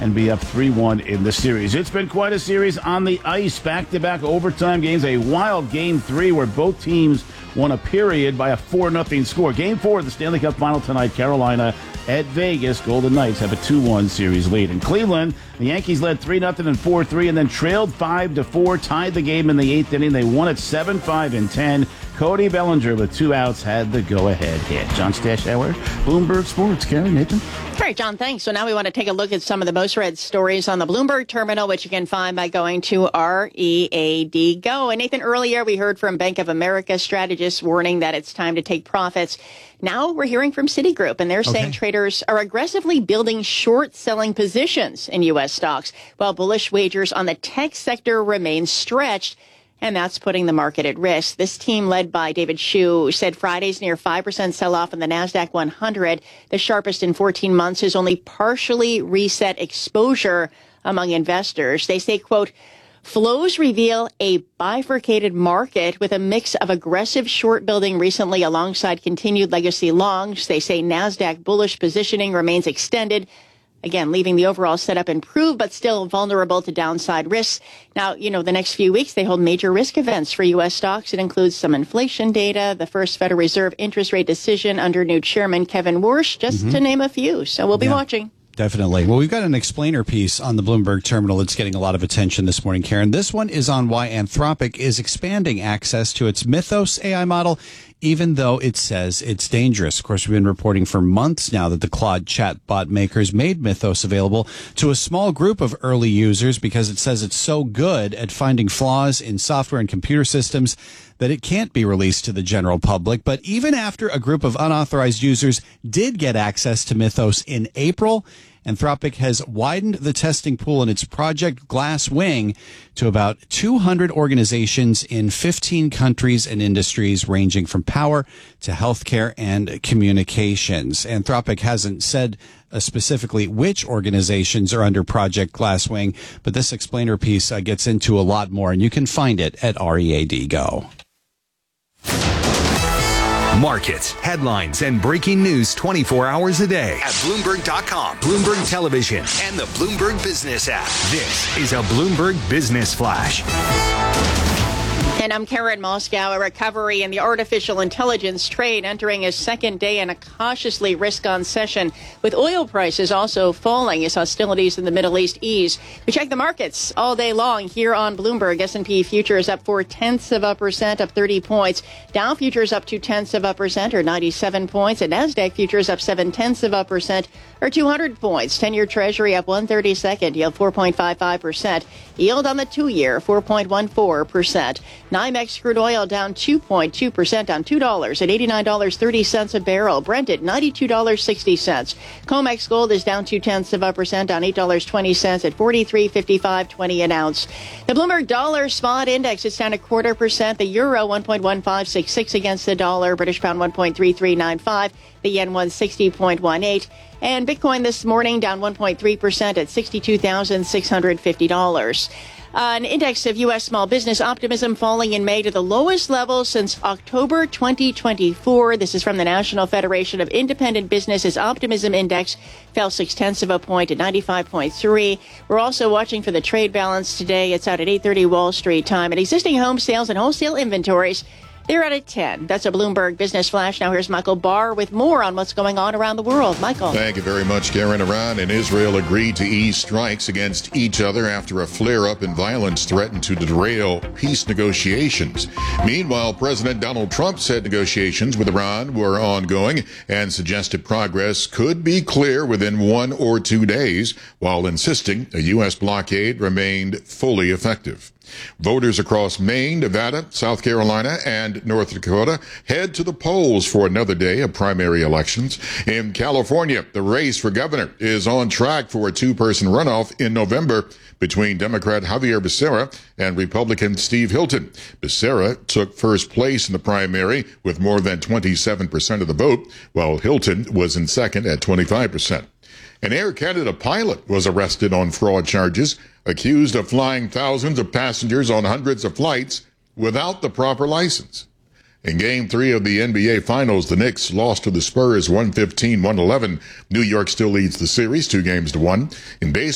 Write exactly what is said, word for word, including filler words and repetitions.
and be up three one in the series. It's been quite a series on the ice. Back-to-back overtime games. A wild Game three where both teams won a period by a four nothing score. Game four of the Stanley Cup Final tonight. Carolina at Vegas. Golden Knights have a two one series lead. In Cleveland, the Yankees led three nothing and four three and then trailed five to four. Tied the game in the eighth inning. They won it seven five and ten. Cody Bellinger with two outs had the go-ahead hit. John Stashauer, Bloomberg Sports. Karen, Nathan? All right, John, thanks. So now we want to take a look at some of the most read stories on the Bloomberg terminal, which you can find by going to R E A D Go. And Nathan, earlier we heard from Bank of America strategists warning that it's time to take profits. Now we're hearing from Citigroup, and they're okay. saying traders are aggressively building short-selling positions in U S stocks, while bullish wagers on the tech sector remain stretched. And that's putting the market at risk. This team, led by David Hsu, said Friday's near five percent sell-off in the NASDAQ one hundred, the sharpest in fourteen months, has only partially reset exposure among investors. They say, quote, flows reveal a bifurcated market with a mix of aggressive short building recently alongside continued legacy longs. They say NASDAQ bullish positioning remains extended, again, leaving the overall setup improved, but still vulnerable to downside risks. Now, you know, the next few weeks, they hold major risk events for U S stocks. It includes some inflation data, the first Federal Reserve interest rate decision under new chairman Kevin Warsh, just mm-hmm. to name a few. So we'll be yeah. watching. Definitely. Well, we've got an explainer piece on the Bloomberg terminal that's getting a lot of attention this morning, Karen. This one is on why Anthropic is expanding access to its Mythos A I model, even though it says it's dangerous. Of course, we've been reporting for months now that the Claude chatbot makers made Mythos available to a small group of early users because it says it's so good at finding flaws in software and computer systems that it can't be released to the general public. But even after a group of unauthorized users did get access to Mythos in April, Anthropic has widened the testing pool in its Project Glasswing to about two hundred organizations in fifteen countries and industries ranging from power to healthcare and communications. Anthropic hasn't said uh, specifically which organizations are under Project Glasswing, but this explainer piece uh, gets into a lot more, and you can find it at R E A D Go. Markets, headlines, and breaking news twenty-four hours a day at Bloomberg dot com, Bloomberg Television, and the Bloomberg Business app. This is a Bloomberg Business Flash. And I'm Karen Moscow. A recovery in the artificial intelligence trade entering its second day in a cautiously risk-on session, with oil prices also falling as hostilities in the Middle East ease. We check the markets all day long here on Bloomberg. S and P futures up four-tenths of a percent, up thirty points. Dow futures up two-tenths of a percent, or ninety-seven points. And NASDAQ futures up seven-tenths of a percent, or two hundred points. ten-year Treasury up one thirty-second, yield four point five five percent. Yield on the two-year, four point one four percent. NYMEX crude oil down two point two percent, down two dollars at eighty-nine dollars and thirty cents a barrel. Brent at ninety-two dollars and sixty cents. COMEX gold is down two-tenths of a percent, down eight dollars and twenty cents at forty-three fifty-five twenty an ounce. The Bloomberg Dollar Spot Index is down a quarter percent. The euro one point one five six six against the dollar. British pound one point three three nine five. The yen one sixty point one eight. And Bitcoin this morning down one point three percent at sixty-two thousand six hundred fifty dollars. Uh, an index of U S small business optimism falling in May to the lowest level since October twenty twenty-four. This is from the National Federation of Independent Businesses. Optimism index fell six-tenths of a point at ninety-five point three. We're also watching for the trade balance today. It's out at eight thirty Wall Street time. And existing home sales and wholesale inventories, they're at a ten. That's a Bloomberg Business Flash. Now here's Michael Barr with more on what's going on around the world. Michael. Thank you very much, Karen. Iran and Israel agreed to ease strikes against each other after a flare-up in violence threatened to derail peace negotiations. Meanwhile, President Donald Trump said negotiations with Iran were ongoing and suggested progress could be clear within one or two days, while insisting a U S blockade remained fully effective. Voters across Maine, Nevada, South Carolina, and North Dakota head to the polls for another day of primary elections. In California, the race for governor is on track for a two-person runoff in November between Democrat Javier Becerra and Republican Steve Hilton. Becerra took first place in the primary with more than twenty-seven percent of the vote, while Hilton was in second at twenty-five percent. An Air Canada pilot was arrested on fraud charges, accused of flying thousands of passengers on hundreds of flights without the proper license. In Game three of the N B A Finals, the Knicks lost to the Spurs one fifteen to one eleven. New York still leads the series two games to one. In baseball,